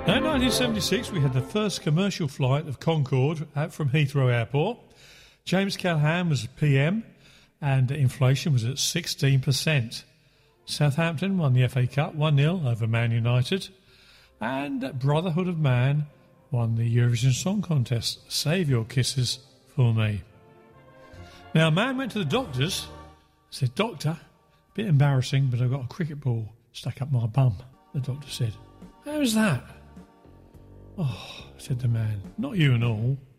Now, in 1976, we had the first commercial flight of Concorde out from Heathrow Airport. James Callaghan was PM, and inflation was at 16%. Southampton won the FA Cup 1-0 over Man United. And Brotherhood of Man won the Eurovision Song Contest. Save your kisses for me. Now, a man went to the doctors, said, "Doctor, a bit embarrassing, but I've got a cricket ball stuck up my bum." The doctor said, "How's that?" "Oh," said the man, "not you and all.